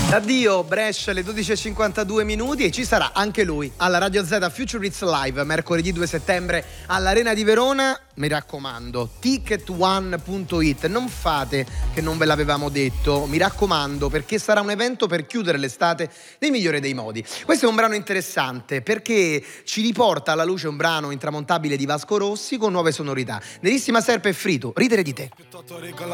Addio Brescia alle 12:52 minuti e ci sarà anche lui alla Radio Z Future Hits Live mercoledì 2 settembre all'Arena di Verona. Mi raccomando, ticketone.it, non fate che non ve l'avevamo detto, mi raccomando, perché sarà un evento per chiudere l'estate nel migliore dei modi. Questo è un brano interessante perché ci riporta alla luce un brano intramontabile di Vasco Rossi con nuove sonorità. Nerissima Serpe e Frito, ridere di te.